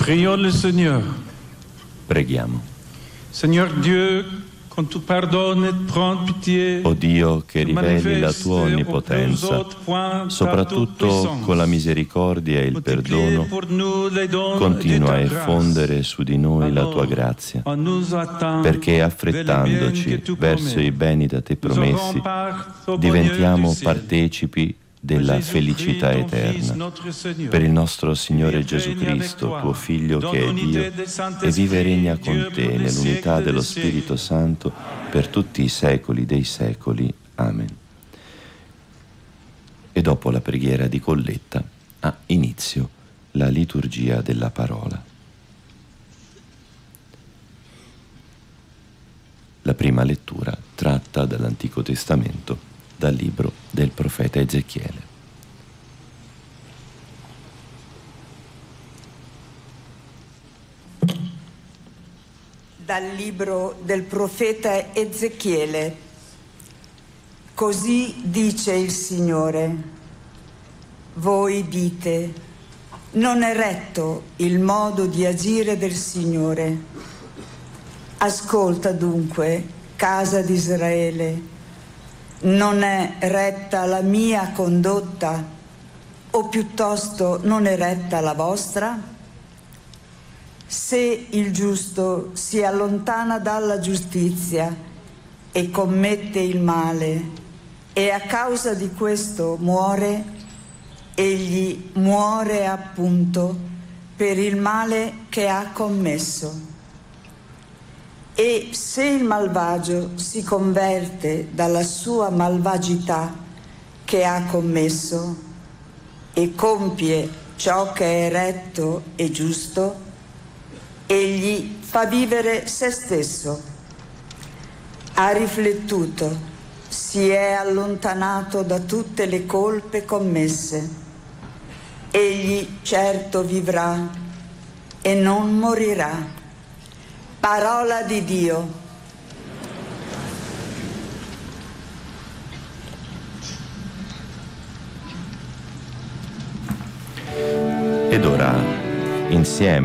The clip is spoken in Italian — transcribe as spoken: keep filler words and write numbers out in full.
Prions le Seigneur. Preghiamo. Seigneur Dieu, quand tu pardonnes et prends pitié, O Dio, che riveli la tua onnipotenza, soprattutto con la misericordia e il perdono, continua a effondere su di noi la tua grazia, perché affrettandoci verso i beni da te promessi, diventiamo partecipi della felicità eterna. Per il nostro Signore Gesù Cristo, tuo Figlio che è Dio, e vive e regna con te nell'unità dello Spirito Santo per tutti i secoli dei secoli. Amen. E dopo la preghiera di colletta ha inizio la liturgia della parola. La prima lettura tratta dall'Antico Testamento, dal libro del profeta Ezechiele. Dal libro del profeta Ezechiele. Così dice il Signore: voi dite, non è retto il modo di agire del Signore. Ascolta dunque, casa di Israele, non è retta la mia condotta, o piuttosto non è retta la vostra? Se il giusto si allontana dalla giustizia e commette il male, e a causa di questo muore, egli muore appunto per il male che ha commesso. E se il malvagio si converte dalla sua malvagità che ha commesso e compie ciò che è retto e giusto, egli fa vivere se stesso. Ha riflettuto, si è allontanato da tutte le colpe commesse. Egli certo vivrà e non morirà. Parola di Dio. Ed ora, insieme